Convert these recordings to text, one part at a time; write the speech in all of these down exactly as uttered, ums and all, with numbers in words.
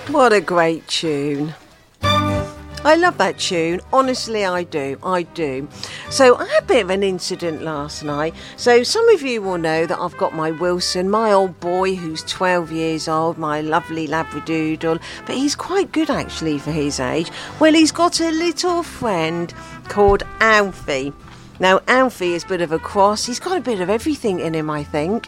What a great tune. I love that tune. Honestly, I do. I do. So I had a bit of an incident last night. So some of you will know that I've got my Wilson, my old boy who's twelve years old, my lovely Labradoodle. But he's quite good actually for his age. Well, he's got a little friend called Alfie. Now, Alfie is a bit of a cross. He's got a bit of everything in him, I think.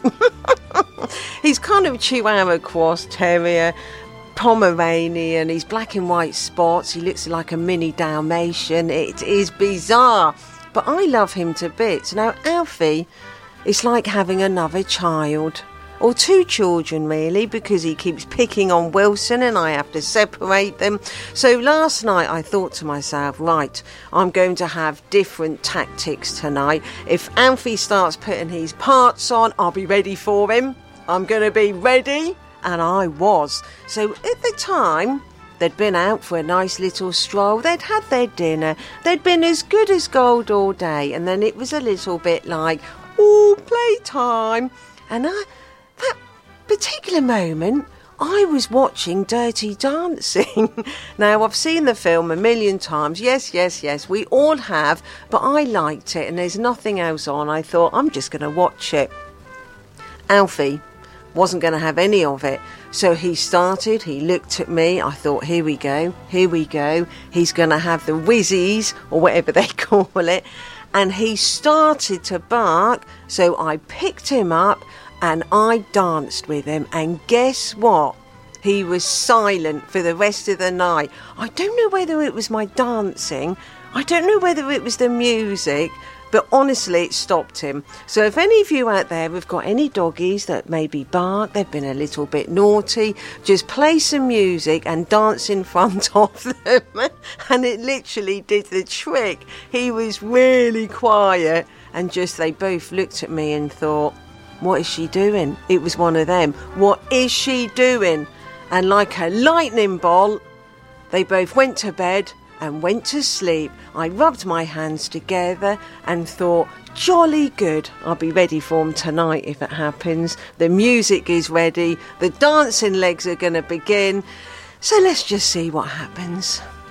He's kind of Chihuahua cross terrier, Pomeranian, he's black and white spots, he looks like a mini Dalmatian. It is bizarre, but I love him to bits. Now Alfie, it's like having another child, or two children really, because he keeps picking on Wilson and I have to separate them. So last night I thought to myself, right, I'm going to have different tactics tonight. If Alfie starts putting his parts on, I'll be ready for him. I'm going to be ready. And I was. So at the time, they'd been out for a nice little stroll. They'd had their dinner. They'd been as good as gold all day. And then it was a little bit like, oh, playtime. And I, that particular moment, I was watching Dirty Dancing. Now, I've seen the film a million times. Yes, yes, yes, we all have. But I liked it and there's nothing else on. I thought, I'm just going to watch it. Alfie wasn't going to have any of it. So he started, he looked at me, I thought, here we go, here we go. He's going to have the whizzies, or whatever they call it. And he started to bark, so I picked him up and I danced with him. And guess what? He was silent for the rest of the night. I don't know whether it was my dancing, I don't know whether it was the music, but honestly, it stopped him. So if any of you out there have got any doggies that maybe bark, they've been a little bit naughty, just play some music and dance in front of them. And it literally did the trick. He was really quiet and just they both looked at me and thought, what is she doing? It was one of them. What is she doing? And like a lightning bolt, they both went to bed and went to sleep. I rubbed my hands together and thought, jolly good, I'll be ready for them tonight if it happens. The music is ready, the dancing legs are going to begin, so let's just see what happens.